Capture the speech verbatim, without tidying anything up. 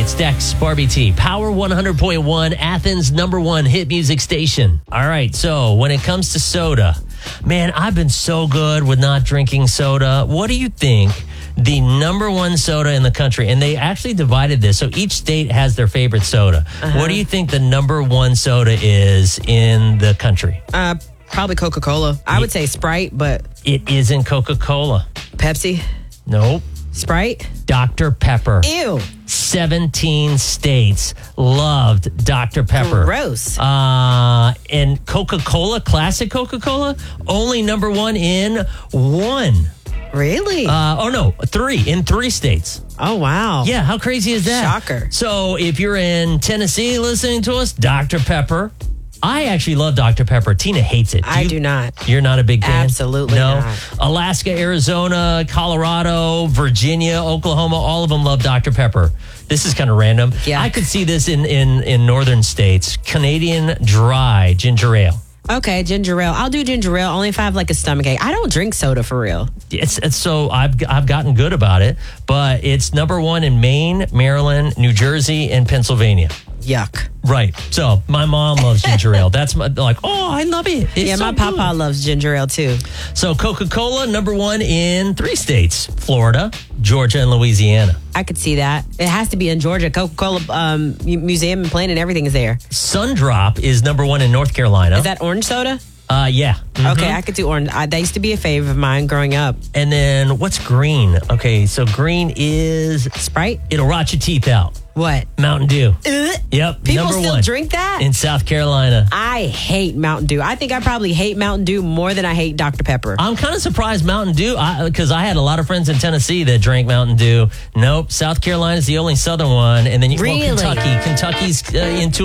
it's Dex, Barbie T, Power one hundred point one, Athens' number one hit music station. All right, so when it comes to soda, man, I've been so good with not drinking soda. What do you think the number one soda in the country? And they actually divided this, so each state has their favorite soda. Uh-huh. What do you think the number one soda is in the country? Uh, probably Coca-Cola. I would say Sprite, but... It isn't Coca-Cola. Pepsi? Nope. Sprite? Doctor Pepper. Ew. seventeen states loved Doctor Pepper. Gross. Uh, and Coca-Cola, classic Coca-Cola, only number one in one. Really? Uh, oh, no, three, in three states. Oh, wow. Yeah, how crazy is that? Shocker. So if you're in Tennessee listening to us, Doctor Pepper. I actually love Doctor Pepper. Tina hates it. Do I you, do not. You're not a big fan? Absolutely no? not. Alaska, Arizona, Colorado, Virginia, Oklahoma, all of them love Doctor Pepper. This is kind of random. Yeah. I could see this in, in, in northern states. Canadian Dry Ginger Ale. Okay, ginger ale. I'll do ginger ale only if I have like a stomach ache. I don't drink soda for real. It's, it's so I've I've gotten good about it, but it's number one in Maine, Maryland, New Jersey, and Pennsylvania. Yuck. Right. So my mom loves ginger ale. That's my, like, oh, I love it. It's yeah, so my good. papa loves ginger ale too. So Coca-Cola, number one in three states, Florida, Georgia, and Louisiana. I could see that. It has to be in Georgia. Coca-Cola um, Museum and Plant and everything is there. Sundrop is number one in North Carolina. Is that orange soda? Uh, yeah. Mm-hmm. Okay, I could do orange. I, that used to be a fave of mine growing up. And then what's green? Okay, so green is... Sprite? It'll rot your teeth out. What? Mountain Dew. Ugh. Yep, People number still one drink that? in South Carolina. I hate Mountain Dew. I think I probably hate Mountain Dew more than I hate Doctor Pepper. I'm kind of surprised Mountain Dew, because I, I had a lot of friends in Tennessee that drank Mountain Dew. Nope, South Carolina's the only southern one. And then you Really? well, Kentucky. Kentucky's uh, into